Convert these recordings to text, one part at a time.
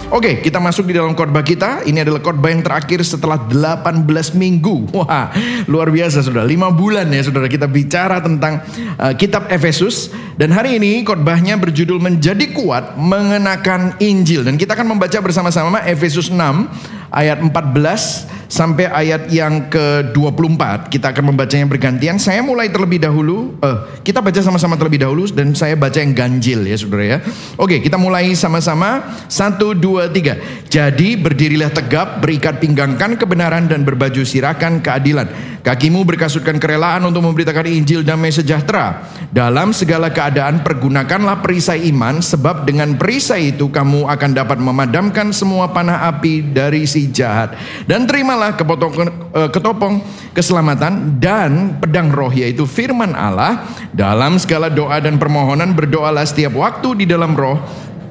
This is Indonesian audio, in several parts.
Oke, kita masuk di dalam khotbah kita. Ini adalah khotbah yang terakhir setelah 18 minggu. Wah, luar biasa saudara. 5 bulan ya saudara kita bicara tentang kitab Efesus. Dan hari ini khotbahnya berjudul Menjadi Kuat Mengenakan Injil. Dan kita akan membaca bersama-sama Efesus 6 ayat 14 sampai ayat yang ke-24. Kita akan membacanya bergantian. Saya mulai terlebih dahulu. Kita baca sama-sama terlebih dahulu dan saya baca yang ganjil ya saudara ya. Oke, kita mulai sama-sama. 1, 2, 3. Jadi berdirilah tegap, berikat pinggangkan kebenaran dan berbaju sirahkan keadilan. Kakimu berkasutkan kerelaan untuk memberitakan Injil damai sejahtera. Dalam segala keadaan pergunakanlah perisai iman, sebab dengan perisai itu kamu akan dapat memadamkan semua panah api dari si jahat. Dan terimalah ketopong keselamatan dan pedang roh, yaitu firman Allah. Dalam segala doa dan permohonan berdoalah setiap waktu di dalam roh.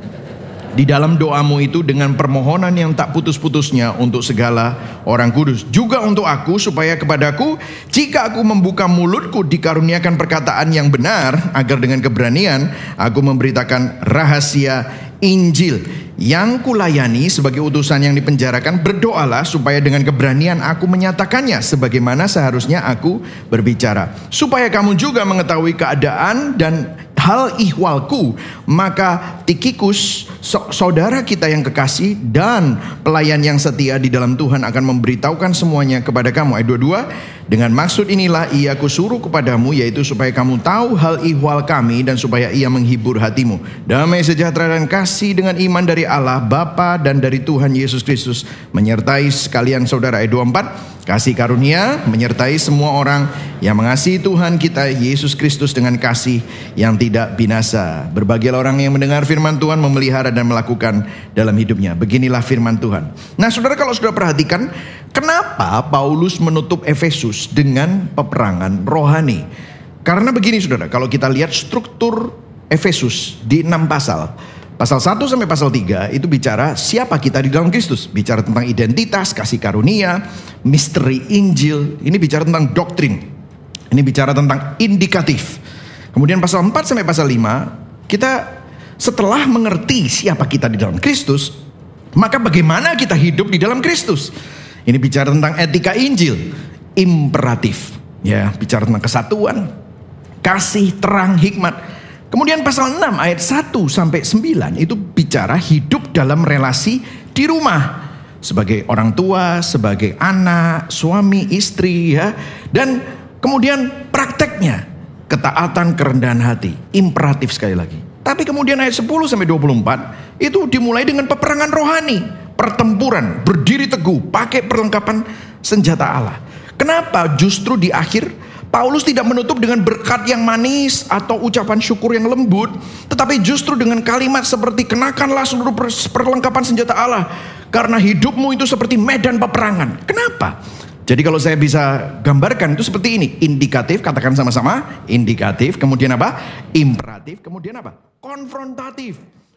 Di dalam doamu itu dengan permohonan yang tak putus-putusnya untuk segala orang kudus. Juga untuk aku, supaya kepadaku, jika aku membuka mulutku, dikaruniakan perkataan yang benar, agar dengan keberanian aku memberitakan rahasia Injil yang kulayani sebagai utusan yang dipenjarakan. Berdoalah supaya dengan keberanian aku menyatakannya sebagaimana seharusnya aku berbicara, supaya kamu juga mengetahui keadaan dan hal ihwalku. Maka Tikikus, saudara kita yang kekasih dan pelayan yang setia di dalam Tuhan, akan memberitahukan semuanya kepada kamu. Ayat 22, dengan maksud inilah ia kusuruh kepadamu, yaitu supaya kamu tahu hal ihwal kami dan supaya ia menghibur hatimu. Damai sejahtera dan kasih dengan iman dari Allah Bapa dan dari Tuhan Yesus Kristus menyertai sekalian saudara. Ayat 24, kasih karunia menyertai semua orang yang mengasihi Tuhan kita Yesus Kristus dengan kasih yang tidak binasa. Berbahagialah orang yang mendengar firman Tuhan, memelihara dan melakukan dalam hidupnya. Beginilah firman Tuhan. Nah saudara, kalau sudah perhatikan, kenapa Paulus menutup Efesus dengan peperangan rohani? Karena begini saudara, kalau kita lihat struktur Efesus di 6 pasal. Pasal 1 sampai pasal 3 itu bicara siapa kita di dalam Kristus. Bicara tentang identitas, kasih karunia, misteri Injil. Ini bicara tentang doktrin. Ini bicara tentang indikatif. Kemudian pasal 4 sampai pasal 5, kita setelah mengerti siapa kita di dalam Kristus, maka bagaimana kita hidup di dalam Kristus. Ini bicara tentang etika Injil, imperatif. Ya, bicara tentang kesatuan, kasih, terang, hikmat. Kemudian pasal 6 ayat 1 sampai 9 itu bicara hidup dalam relasi di rumah. Sebagai orang tua, sebagai anak, suami, istri ya. Dan kemudian prakteknya, ketaatan, kerendahan hati. Imperatif sekali lagi. Tapi kemudian ayat 10 sampai 24 itu dimulai dengan peperangan rohani. Pertempuran, berdiri teguh, pakai perlengkapan senjata Allah. Kenapa justru di akhir Paulus tidak menutup dengan berkat yang manis atau ucapan syukur yang lembut, tetapi justru dengan kalimat seperti kenakanlah seluruh perlengkapan senjata Allah, karena hidupmu itu seperti medan peperangan. Kenapa? Jadi kalau saya bisa gambarkan itu seperti ini. Indikatif, katakan sama-sama. Indikatif, kemudian apa? Imperatif, kemudian apa? Konfrontatif.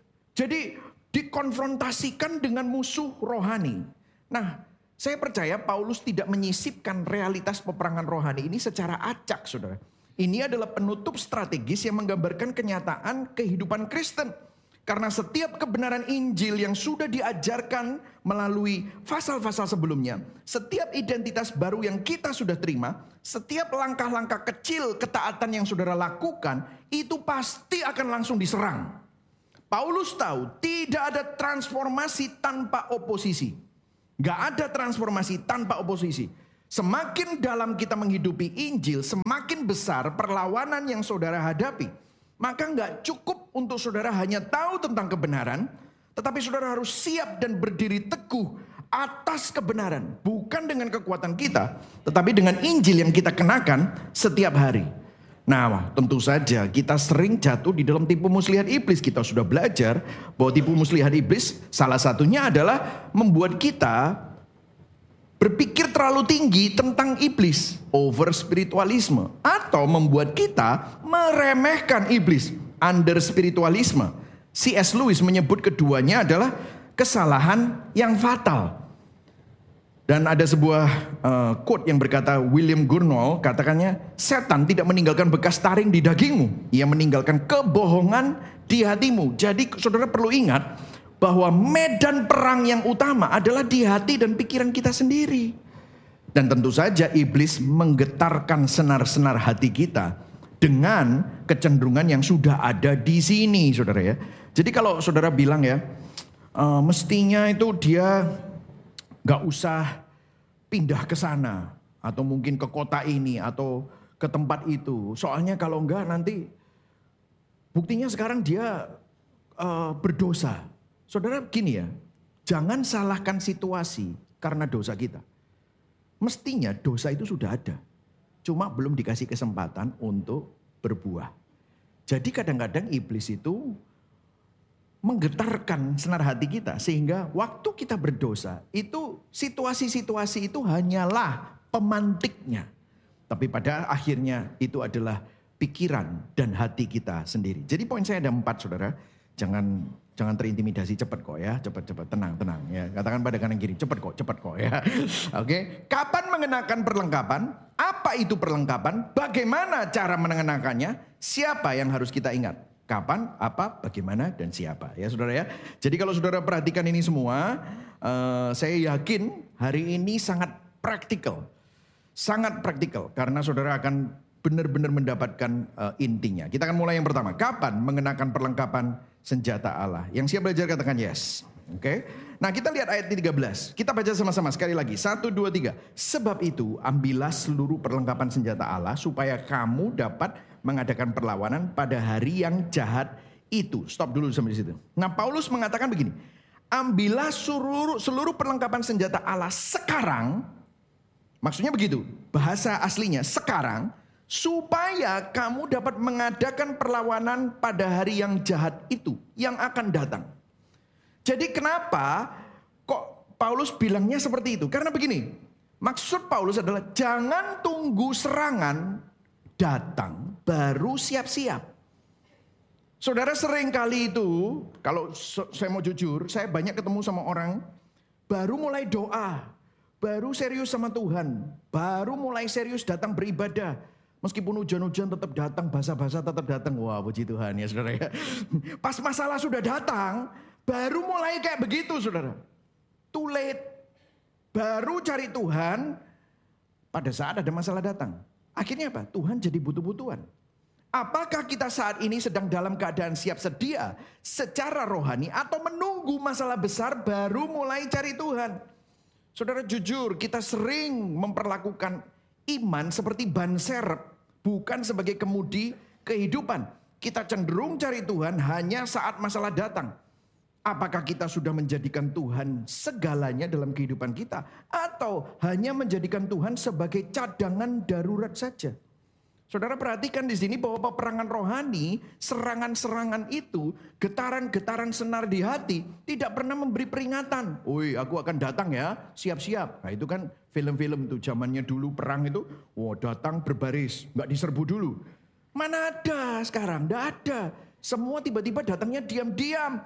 Jadi dikonfrontasikan dengan musuh rohani. Nah, saya percaya Paulus tidak menyisipkan realitas peperangan rohani ini secara acak, saudara. Ini adalah penutup strategis yang menggambarkan kenyataan kehidupan Kristen. Karena setiap kebenaran Injil yang sudah diajarkan melalui pasal-pasal sebelumnya, setiap identitas baru yang kita sudah terima, setiap langkah-langkah kecil ketaatan yang saudara lakukan, itu pasti akan langsung diserang. Paulus tahu tidak ada transformasi tanpa oposisi. Gak ada transformasi tanpa oposisi. Semakin dalam kita menghidupi Injil, semakin besar perlawanan yang saudara hadapi. Maka gak cukup untuk saudara hanya tahu tentang kebenaran, tetapi saudara harus siap dan berdiri teguh atas kebenaran. Bukan dengan kekuatan kita, tetapi dengan Injil yang kita kenakan setiap hari. Nah, tentu saja kita sering jatuh di dalam tipu muslihat iblis. Kita sudah belajar bahwa tipu muslihat iblis salah satunya adalah membuat kita berpikir terlalu tinggi tentang iblis, over spiritualisme, atau membuat kita meremehkan iblis, under spiritualisme. C.S. Lewis menyebut keduanya adalah kesalahan yang fatal. Dan ada sebuah quote yang berkata, William Gurnall katakannya, setan tidak meninggalkan bekas taring di dagingmu, ia meninggalkan kebohongan di hatimu. Jadi saudara perlu ingat, bahwa medan perang yang utama adalah di hati dan pikiran kita sendiri. Dan tentu saja iblis menggetarkan senar-senar hati kita dengan kecenderungan yang sudah ada di sini, saudara ya. Jadi kalau saudara bilang ya, mestinya itu dia gak usah pindah ke sana, atau mungkin ke kota ini, atau ke tempat itu. Soalnya kalau enggak nanti, buktinya sekarang dia berdosa. Saudara gini ya, jangan salahkan situasi karena dosa kita. Mestinya dosa itu sudah ada, cuma belum dikasih kesempatan untuk berbuah. Jadi kadang-kadang iblis itu menggetarkan senar hati kita sehingga waktu kita berdosa itu situasi-situasi itu hanyalah pemantiknya. Tapi pada akhirnya itu adalah pikiran dan hati kita sendiri. Jadi poin saya ada 4, saudara. Jangan terintimidasi, cepat kok ya, cepat, tenang ya. Katakan pada kanan kiri, cepat kok ya. Oke, kapan mengenakan perlengkapan? Apa itu perlengkapan? Bagaimana cara mengenakannya? Siapa yang harus kita ingat? Kapan, apa, bagaimana, dan siapa ya saudara ya. Jadi kalau saudara perhatikan ini semua, saya yakin hari ini sangat praktikal. Sangat praktikal karena saudara akan benar-benar mendapatkan intinya. Kita akan mulai yang pertama. Kapan mengenakan perlengkapan senjata Allah? Yang siap belajar katakan yes. Oke. Nah kita lihat ayat 13. Kita baca sama-sama sekali lagi. 1, 2, 3. Sebab itu ambillah seluruh perlengkapan senjata Allah supaya kamu dapat mengadakan perlawanan pada hari yang jahat itu. Stop dulu sampai di situ. Nah Paulus mengatakan begini. Ambillah seluruh perlengkapan senjata Allah sekarang. Maksudnya begitu. Bahasa aslinya sekarang. Supaya kamu dapat mengadakan perlawanan pada hari yang jahat itu. Yang akan datang. Jadi kenapa kok Paulus bilangnya seperti itu? Karena begini. Maksud Paulus adalah jangan tunggu serangan datang baru siap-siap. Saudara sering kali itu, kalau saya mau jujur, saya banyak ketemu sama orang baru mulai doa. Baru serius sama Tuhan. Baru mulai serius datang beribadah. Meskipun hujan-hujan tetap datang, basah-basah tetap datang. Wah puji Tuhan ya saudara ya. Pas masalah sudah datang, baru mulai kayak begitu saudara. Too late. Baru cari Tuhan pada saat ada masalah datang. Akhirnya apa? Tuhan jadi butuh-butuhan. Apakah kita saat ini sedang dalam keadaan siap sedia secara rohani atau menunggu masalah besar baru mulai cari Tuhan? Saudara jujur kita sering memperlakukan iman seperti ban serep, bukan sebagai kemudi kehidupan. Kita cenderung cari Tuhan hanya saat masalah datang. Apakah kita sudah menjadikan Tuhan segalanya dalam kehidupan kita? Atau hanya menjadikan Tuhan sebagai cadangan darurat saja? Saudara perhatikan di sini bahwa peperangan rohani, serangan-serangan itu, getaran-getaran senar di hati, tidak pernah memberi peringatan. Woi, aku akan datang ya, siap-siap. Nah itu kan film-film tuh zamannya dulu perang itu, datang berbaris, nggak diserbu dulu. Mana ada sekarang? Nggak ada. Semua tiba-tiba datangnya diam-diam,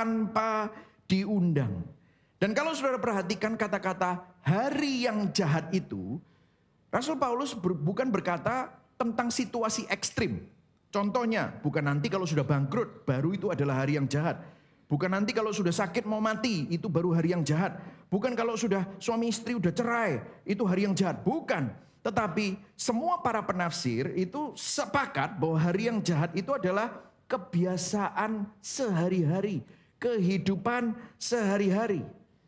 tanpa diundang. Dan kalau saudara perhatikan kata-kata hari yang jahat itu, Rasul Paulus bukan berkata tentang situasi ekstrim. Contohnya, bukan nanti kalau sudah bangkrut, baru itu adalah hari yang jahat. Bukan nanti kalau sudah sakit mau mati, itu baru hari yang jahat. Bukan kalau sudah suami istri udah cerai, itu hari yang jahat. Bukan. Tetapi semua para penafsir itu sepakat bahwa hari yang jahat itu adalah kebiasaan sehari-hari. Kehidupan sehari-hari.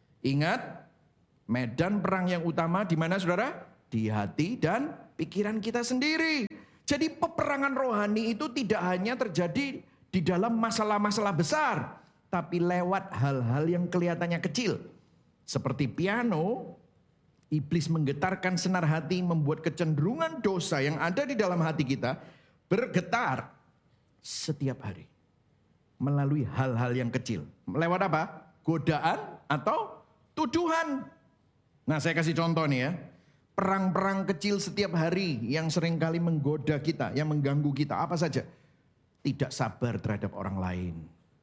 Ingat, medan perang yang utama di mana saudara? Di hati dan pikiran kita sendiri. Jadi peperangan rohani itu tidak hanya terjadi di dalam masalah-masalah besar. Tapi lewat hal-hal yang kelihatannya kecil. Seperti piano, iblis menggetarkan senar hati, membuat kecenderungan dosa yang ada di dalam hati kita bergetar setiap hari. Melalui hal-hal yang kecil. Lewat apa? Godaan atau tuduhan. Nah saya kasih contoh nih ya. Perang-perang kecil setiap hari yang seringkali menggoda kita, yang mengganggu kita. Apa saja? Tidak sabar terhadap orang lain.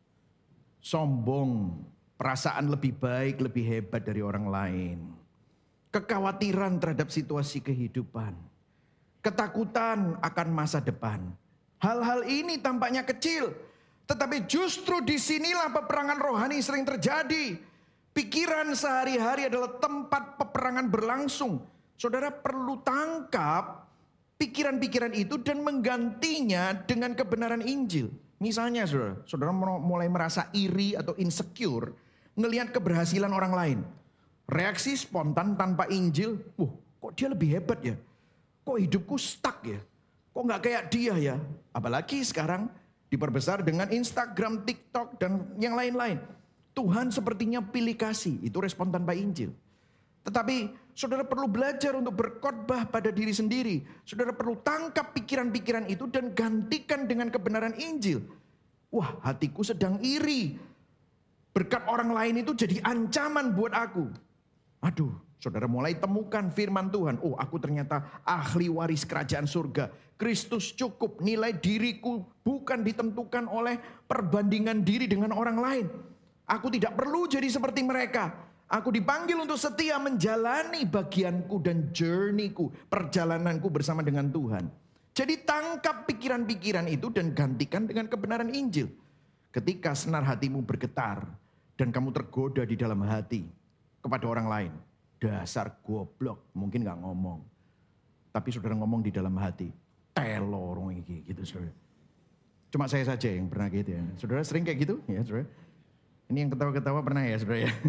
Sombong, perasaan lebih baik, lebih hebat dari orang lain. Kekhawatiran terhadap situasi kehidupan. Ketakutan akan masa depan. Hal-hal ini tampaknya kecil. Tetapi justru disinilah peperangan rohani sering terjadi. Pikiran sehari-hari adalah tempat peperangan berlangsung. Saudara perlu tangkap pikiran-pikiran itu dan menggantinya dengan kebenaran Injil. Misalnya saudara mulai merasa iri atau insecure ngelihat keberhasilan orang lain. Reaksi spontan tanpa Injil, kok dia lebih hebat ya? Kok hidupku stuck ya? Kok gak kayak dia ya? Apalagi sekarang diperbesar dengan Instagram, TikTok, dan yang lain-lain. Tuhan sepertinya pilih kasih, itu respon tanpa Injil. Tetapi saudara perlu belajar untuk berkhotbah pada diri sendiri. Saudara perlu tangkap pikiran-pikiran itu dan gantikan dengan kebenaran Injil. Wah, hatiku sedang iri. Berkat orang lain itu jadi ancaman buat aku. Aduh, saudara mulai temukan firman Tuhan. Oh, aku ternyata ahli waris kerajaan surga. Kristus cukup, nilai diriku bukan ditentukan oleh perbandingan diri dengan orang lain. Aku tidak perlu jadi seperti mereka. Aku dipanggil untuk setia menjalani bagianku dan journey-ku, perjalananku bersama dengan Tuhan. Jadi tangkap pikiran-pikiran itu dan gantikan dengan kebenaran Injil. Ketika senar hatimu bergetar dan kamu tergoda di dalam hati kepada orang lain, dasar goblok, mungkin gak ngomong. Tapi saudara ngomong di dalam hati, telorong ini gitu saudara. Cuma saya saja yang pernah gitu ya. Saudara sering kayak gitu ya saudara. Ini yang ketawa-ketawa pernah ya saudara ya.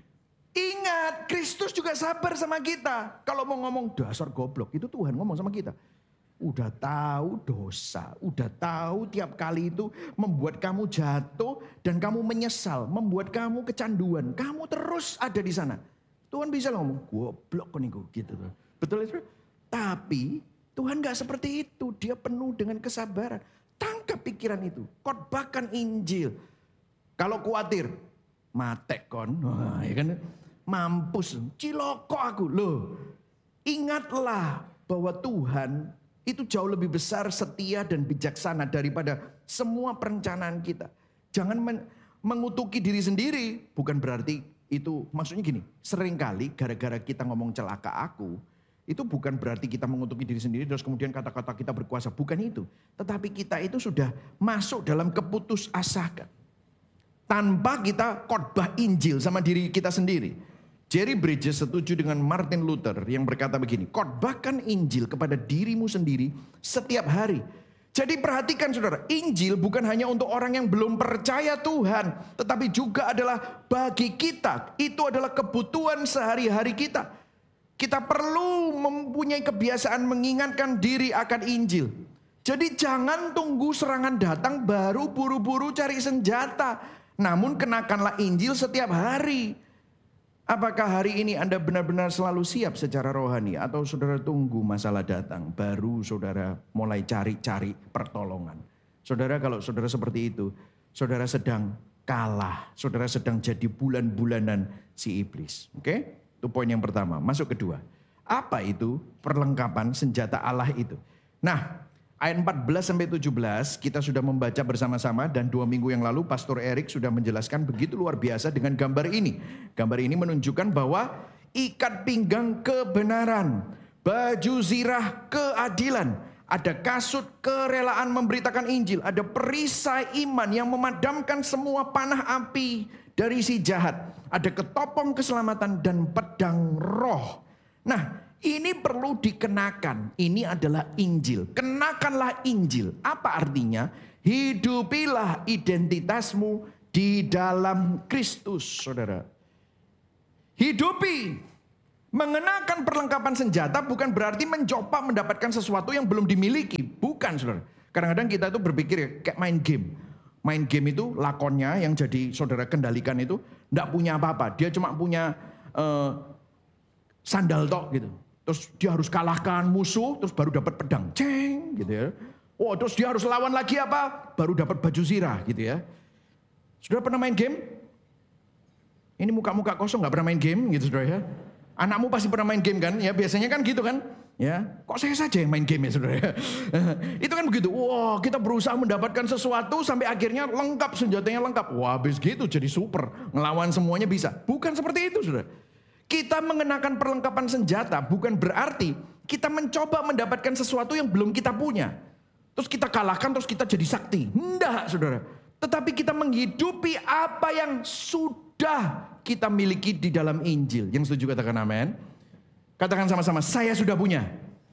Ingat, Kristus juga sabar sama kita. Kalau mau ngomong dasar goblok, itu Tuhan ngomong sama kita. Udah tahu dosa, udah tahu tiap kali itu membuat kamu jatuh dan kamu menyesal, membuat kamu kecanduan. Kamu terus ada di sana. Tuhan bisa ngomong, goblok koniku gitu. Betul itu? Tapi Tuhan gak seperti itu. Dia penuh dengan kesabaran. Tangkap pikiran itu. Khotbahkan Injil. Kalau khawatir, matek kon. Wah, ya kan? Mampus, ciloko aku. Loh, ingatlah bahwa Tuhan itu jauh lebih besar, setia dan bijaksana daripada semua perencanaan kita. Jangan mengutuki diri sendiri. Bukan berarti itu, maksudnya gini, seringkali gara-gara kita ngomong celaka aku, itu bukan berarti kita mengutuki diri sendiri terus kemudian kata-kata kita berkuasa. Bukan itu. Tetapi kita itu sudah masuk dalam keputusasaan. Tanpa kita khotbah Injil sama diri kita sendiri. Jerry Bridges setuju dengan Martin Luther yang berkata begini, khotbahkan Injil kepada dirimu sendiri setiap hari. Jadi perhatikan saudara, Injil bukan hanya untuk orang yang belum percaya Tuhan, tetapi juga adalah bagi kita. Itu adalah kebutuhan sehari-hari kita. Kita perlu mempunyai kebiasaan mengingatkan diri akan Injil. Jadi jangan tunggu serangan datang baru buru-buru cari senjata. Namun kenakanlah Injil setiap hari. Apakah hari ini Anda benar-benar selalu siap secara rohani? Atau saudara tunggu masalah datang, baru saudara mulai cari-cari pertolongan? Saudara, kalau saudara seperti itu, saudara sedang kalah. Saudara sedang jadi bulan-bulanan si iblis. Oke? Itu poin yang pertama. Masuk kedua. Apa itu perlengkapan senjata Allah itu? Nah, ayat 14-17 kita sudah membaca bersama-sama dan 2 minggu yang lalu Pastor Eric sudah menjelaskan begitu luar biasa dengan gambar ini. Gambar ini menunjukkan bahwa ikat pinggang kebenaran, baju zirah keadilan, ada kasut kerelaan memberitakan Injil, ada perisai iman yang memadamkan semua panah api dari si jahat, ada ketopong keselamatan dan pedang roh. Nah, ini perlu dikenakan. Ini adalah Injil. Kenakanlah Injil. Apa artinya? Hidupilah identitasmu di dalam Kristus, saudara. Hidupi. Mengenakan perlengkapan senjata bukan berarti mencoba mendapatkan sesuatu yang belum dimiliki. Bukan, saudara. Kadang-kadang kita itu berpikir ya, kayak main game. Main game itu lakonnya yang jadi saudara kendalikan itu enggak punya apa-apa. Dia cuma punya sandal tok gitu. Terus dia harus kalahkan musuh, terus baru dapat pedang, ceng, gitu ya. Oh, terus dia harus lawan lagi apa? Baru dapat baju zirah, gitu ya. Sudah pernah main game? Ini muka-muka kosong, nggak pernah main game, gitu saudara ya. Anakmu pasti pernah main game kan? Ya biasanya kan gitu kan? Ya, kok saya saja yang main game ya saudara ya? Itu kan begitu. Wah, kita berusaha mendapatkan sesuatu sampai akhirnya lengkap, senjatanya lengkap. Wah, habis gitu jadi super, ngelawan semuanya bisa. Bukan seperti itu saudara. Kita mengenakan perlengkapan senjata bukan berarti kita mencoba mendapatkan sesuatu yang belum kita punya. Terus kita kalahkan, terus kita jadi sakti. Enggak, saudara. Tetapi kita menghidupi apa yang sudah kita miliki di dalam Injil. Yang setuju katakan amin. Katakan sama-sama, saya sudah punya.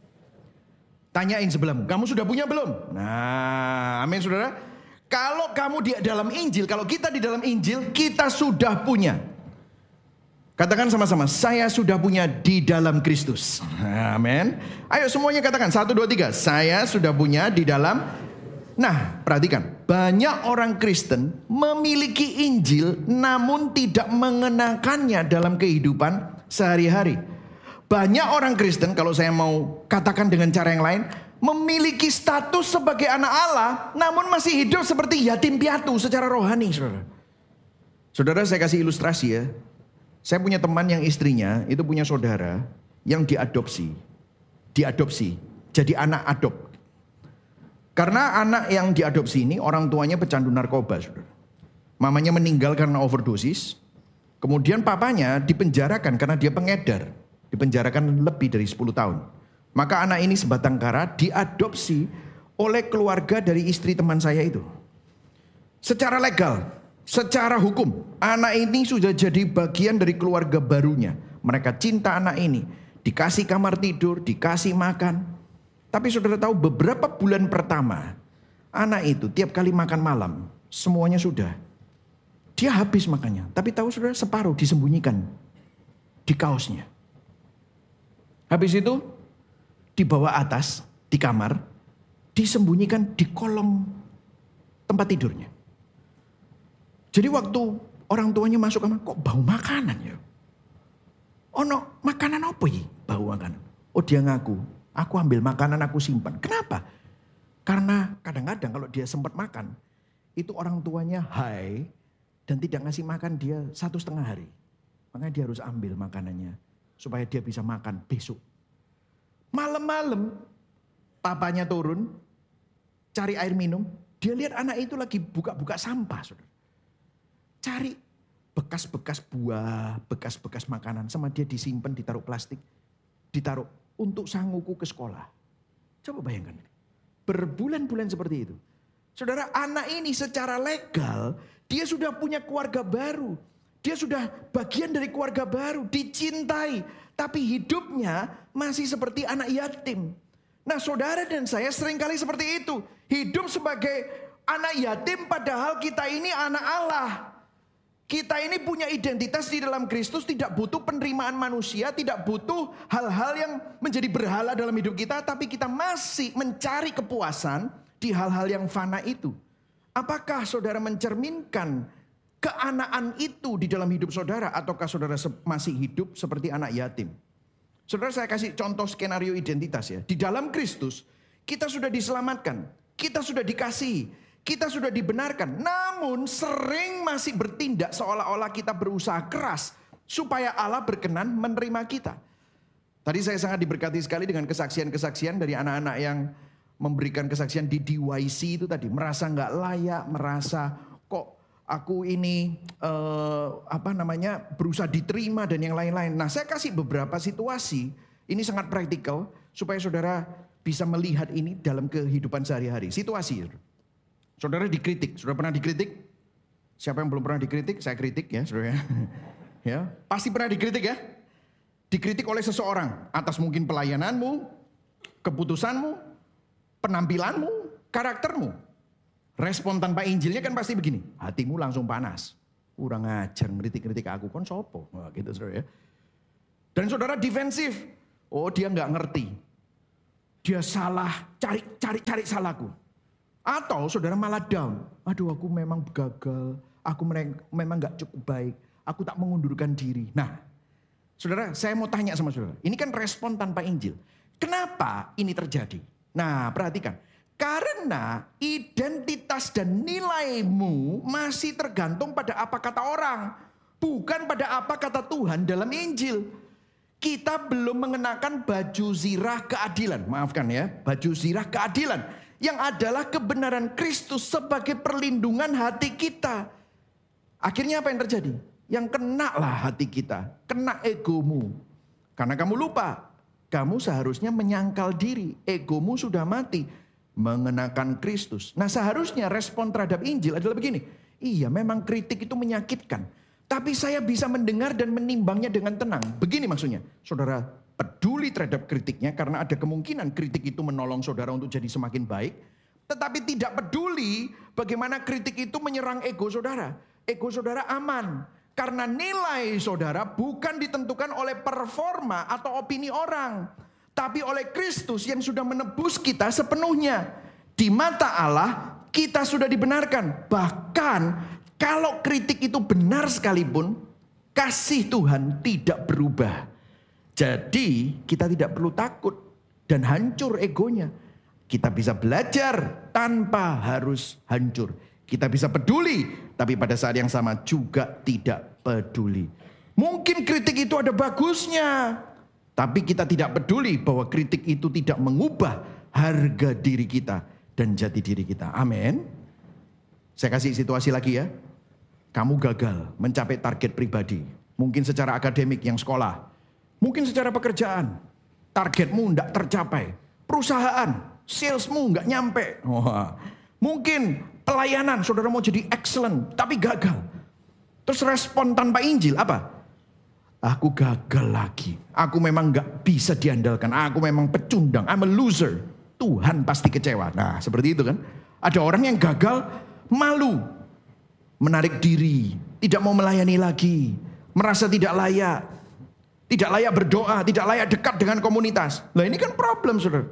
Tanyain sebelahmu, kamu sudah punya belum? Nah, amin saudara. Kalau kamu di dalam Injil, kalau kita di dalam Injil, kita sudah punya. Katakan sama-sama, saya sudah punya di dalam Kristus. Amin. Ayo semuanya katakan, 1, 2, 3. Saya sudah punya di dalam. Nah, perhatikan. Banyak orang Kristen memiliki Injil namun tidak mengenakannya dalam kehidupan sehari-hari. Banyak orang Kristen, kalau saya mau katakan dengan cara yang lain, memiliki status sebagai anak Allah namun masih hidup seperti yatim piatu secara rohani, saudara. Saudara, saya kasih ilustrasi ya. Saya punya teman yang istrinya itu punya saudara yang diadopsi jadi anak adop. Karena anak yang diadopsi ini orang tuanya pecandu narkoba, saudara. Mamanya meninggal karena overdosis. Kemudian papanya dipenjarakan karena dia pengedar. Dipenjarakan lebih dari 10 tahun. Maka anak ini sebatang kara diadopsi oleh keluarga dari istri teman saya itu. Secara legal. Secara hukum, anak ini sudah jadi bagian dari keluarga barunya. Mereka cinta anak ini. Dikasih kamar tidur, dikasih makan. Tapi saudara tahu beberapa bulan pertama, anak itu tiap kali makan malam, semuanya sudah. Dia habis makannya. Tapi tahu saudara, separuh disembunyikan di kaosnya. Habis itu, dibawa atas, di kamar, disembunyikan di kolong tempat tidurnya. Jadi waktu orang tuanya masuk kamar, kok bau makanan ya? Oh no, makanan apa ya? Bau makanan. Oh dia ngaku, aku ambil makanan aku simpan. Kenapa? Karena kadang-kadang kalau dia sempat makan, itu orang tuanya high dan tidak ngasih makan dia 1,5 hari. Makanya dia harus ambil makanannya supaya dia bisa makan besok. Malam-malam papanya turun, cari air minum. Dia lihat anak itu lagi buka-buka sampah, saudara. Cari bekas-bekas buah, bekas-bekas makanan. Sama dia disimpan, ditaruh plastik. Ditaruh untuk sanguku ke sekolah. Coba bayangkan. Berbulan-bulan seperti itu. Saudara, anak ini secara legal, dia sudah punya keluarga baru. Dia sudah bagian dari keluarga baru, dicintai. Tapi hidupnya masih seperti anak yatim. Nah saudara dan saya seringkali seperti itu. Hidup sebagai anak yatim padahal kita ini anak Allah. Kita ini punya identitas di dalam Kristus, tidak butuh penerimaan manusia, tidak butuh hal-hal yang menjadi berhala dalam hidup kita, tapi kita masih mencari kepuasan di hal-hal yang fana itu. Apakah saudara mencerminkan keanaan itu di dalam hidup saudara, ataukah saudara masih hidup seperti anak yatim? Saudara, saya kasih contoh skenario identitas ya. Di dalam Kristus, kita sudah diselamatkan, kita sudah dikasihi. Kita sudah dibenarkan, namun sering masih bertindak seolah-olah kita berusaha keras supaya Allah berkenan menerima kita. Tadi saya sangat diberkati sekali dengan kesaksian-kesaksian dari anak-anak yang memberikan kesaksian di DYC itu tadi. Merasa nggak layak, merasa kok aku ini berusaha diterima dan yang lain-lain. Nah saya kasih beberapa situasi, ini sangat praktikal supaya saudara bisa melihat ini dalam kehidupan sehari-hari. Situasi. Saudara dikritik, saudara pernah dikritik? Siapa yang belum pernah dikritik? Saya kritik ya saudara. Ya, pasti pernah dikritik ya. Dikritik oleh seseorang atas mungkin pelayananmu, keputusanmu, penampilanmu, karaktermu. Respon tanpa Injilnya kan pasti begini, hatimu langsung panas. Kurang ajar ngeritik-ngeritik aku, kon sopo. Wah, gitu saudara ya. Dan saudara defensif. Oh dia nggak ngerti. Dia salah, cari salahku. Atau saudara malah down. Aduh aku memang gagal. Aku memang gak cukup baik. Aku tak mengundurkan diri. Nah saudara, saya mau tanya sama saudara. Ini kan respon tanpa Injil. Kenapa ini terjadi? Nah perhatikan. Karena identitas dan nilaimu masih tergantung pada apa kata orang. Bukan pada apa kata Tuhan dalam Injil. Kita belum mengenakan baju zirah keadilan. Maafkan ya. Baju zirah keadilan. Yang adalah kebenaran Kristus sebagai perlindungan hati kita. Akhirnya apa yang terjadi? Yang kena lah hati kita. Kena egomu. Karena kamu lupa. Kamu seharusnya menyangkal diri. Egomu sudah mati. mengenakan Kristus. Nah, seharusnya respon terhadap Injil adalah begini. Iya, memang kritik itu menyakitkan. Tapi saya bisa mendengar dan menimbangnya dengan tenang. Begini maksudnya, saudara peduli terhadap kritiknya karena ada kemungkinan kritik itu menolong saudara untuk jadi semakin baik. Tetapi tidak peduli bagaimana kritik itu menyerang ego saudara. Ego saudara aman. Karena nilai saudara bukan ditentukan oleh performa atau opini orang. Tapi oleh Kristus yang sudah menebus kita sepenuhnya. Di mata Allah kita sudah dibenarkan. Bahkan kalau kritik itu benar sekalipun, kasih Tuhan tidak berubah. Jadi kita tidak perlu takut dan hancur egonya. Kita bisa belajar tanpa harus hancur. Kita bisa peduli, tapi pada saat yang sama juga tidak peduli. Mungkin kritik itu ada bagusnya, tapi kita tidak peduli bahwa kritik itu tidak mengubah harga diri kita dan jati diri kita. Amin. Saya kasih situasi lagi ya. Kamu gagal mencapai target pribadi. Mungkin secara akademik yang sekolah. Mungkin secara pekerjaan. Targetmu tidak tercapai. Perusahaan, salesmu nggak nyampe. Mungkin pelayanan, saudara mau jadi excellent, tapi gagal. Terus respon tanpa Injil apa? Aku gagal lagi. Aku memang nggak bisa diandalkan. Aku memang pecundang. I'm a loser. Tuhan pasti kecewa. Nah, seperti itu kan. Ada orang yang gagal, malu, menarik diri, tidak mau melayani lagi, merasa tidak layak berdoa, tidak layak dekat dengan komunitas. Nah, ini kan problem, saudara.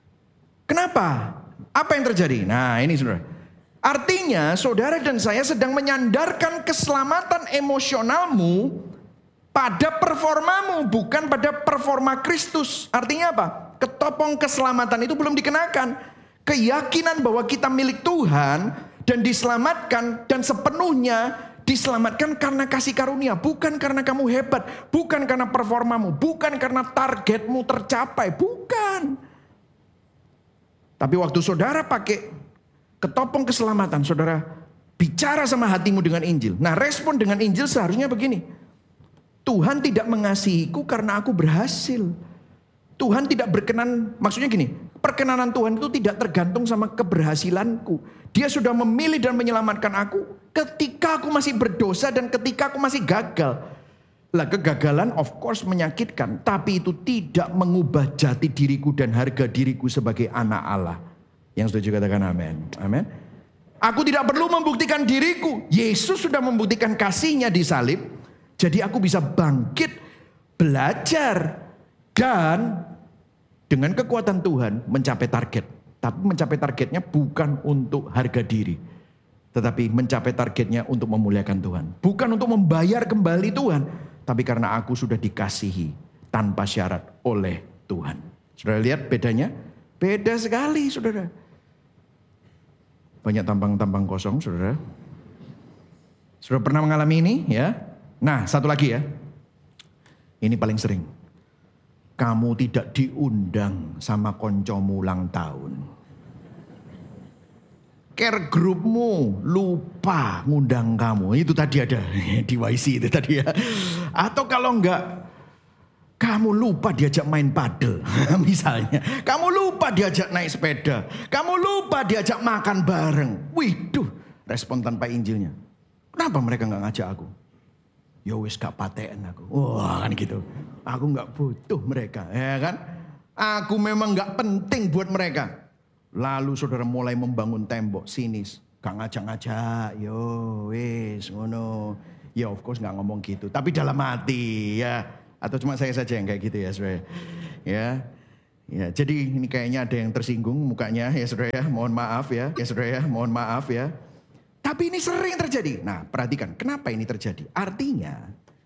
Kenapa? Apa yang terjadi? Nah, ini saudara. Artinya saudara dan saya sedang menyandarkan keselamatan emosionalmu pada performamu, bukan pada performa Kristus. Artinya apa? Ketopong keselamatan itu belum dikenakan. Keyakinan bahwa kita milik Tuhan dan diselamatkan dan sepenuhnya diselamatkan karena kasih karunia. Bukan karena kamu hebat, bukan karena performamu, bukan karena targetmu tercapai, bukan. Tapi waktu saudara pakai ketopong keselamatan, saudara bicara sama hatimu dengan Injil. Nah, respon dengan Injil seharusnya begini. Tuhan tidak mengasihiku karena aku berhasil. Tuhan tidak berkenan, maksudnya gini, perkenanan Tuhan itu tidak tergantung sama keberhasilanku. Dia sudah memilih dan menyelamatkan aku ketika aku masih berdosa dan ketika aku masih gagal. Lah, kegagalan of course menyakitkan, tapi itu tidak mengubah jati diriku dan harga diriku sebagai anak Allah. Yang setuju katakan amin. Amin. Aku tidak perlu membuktikan diriku. Yesus sudah membuktikan kasihnya di salib. Jadi aku bisa bangkit, belajar, dan dengan kekuatan Tuhan mencapai target. Tapi mencapai targetnya bukan untuk harga diri. Tetapi mencapai targetnya untuk memuliakan Tuhan. Bukan untuk membayar kembali Tuhan. Tapi karena aku sudah dikasihi tanpa syarat oleh Tuhan. Saudara lihat bedanya? Beda sekali, saudara. Banyak tampang-tampang kosong, saudara. Saudara pernah mengalami ini ya? Nah, satu lagi ya. Ini paling sering. Kamu tidak diundang sama koncomu ulang tahun. Care groupmu lupa ngundang kamu. Itu tadi ada di YC itu tadi ya. Atau kalau enggak, kamu lupa diajak main padel misalnya. Kamu lupa diajak naik sepeda. Kamu lupa diajak makan bareng. Widuh, respon tanpa Injilnya. Kenapa mereka enggak ngajak aku? Ya wis gak paten aku. Wah kan gitu. Aku gak butuh mereka. Ya kan. Aku memang gak penting buat mereka. Lalu saudara mulai membangun tembok sinis. Gak ngajak-ngajak. Yo wis ngono. Ya of course gak ngomong gitu. Tapi dalam hati ya. Atau cuma saya saja yang kayak gitu ya saudara. Ya. Ya, jadi ini kayaknya ada yang tersinggung mukanya ya saudara ya. Mohon maaf ya. Ya saudara ya. Mohon maaf ya. Tapi ini sering terjadi. Nah, perhatikan kenapa ini terjadi. Artinya